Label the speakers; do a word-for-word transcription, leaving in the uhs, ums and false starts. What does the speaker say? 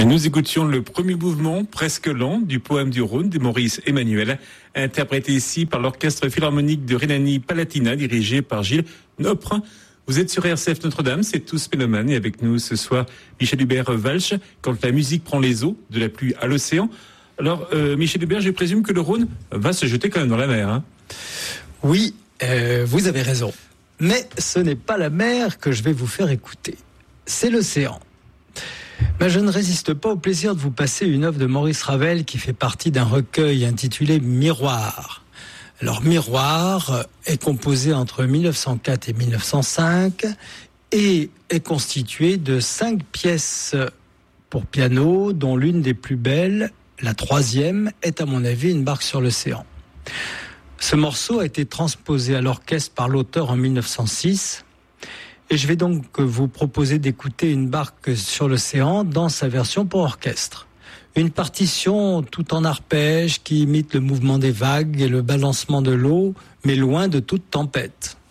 Speaker 1: Et nous écoutions le premier mouvement, presque lent, du poème du Rhône de Maurice Emmanuel, interprété ici par l'Orchestre Philharmonique de Rhénanie-Palatinat, dirigé par Gilles Nopre. Vous êtes sur R C F Notre-Dame, c'est Tous Mélomanes, et avec nous ce soir, Michel Hubert-Walsh, quand la musique prend les eaux, de la pluie à l'océan. Alors, euh, Michel Hubert, je présume que le Rhône va se jeter quand même dans la mer, hein ?
Speaker 2: Oui, euh, vous avez raison. Mais ce n'est pas la mer que je vais vous faire écouter. C'est l'océan. Mais je ne résiste pas au plaisir de vous passer une œuvre de Maurice Ravel qui fait partie d'un recueil intitulé Miroir. Alors, Miroir est composé entre mille neuf cent quatre et mille neuf cent cinq et est constitué de cinq pièces pour piano, dont l'une des plus belles, la troisième, est à mon avis une barque sur l'océan. Ce morceau a été transposé à l'orchestre par l'auteur en mille neuf cent six et je vais donc vous proposer d'écouter une barque sur l'océan dans sa version pour orchestre. Une partition tout en arpège qui imite le mouvement des vagues et le balancement de l'eau, mais loin de toute tempête.